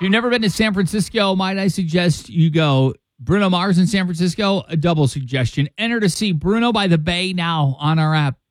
you've never been to San Francisco, might I suggest you go. Bruno Mars in San Francisco, a double suggestion. Enter to see Bruno by the Bay now on our app.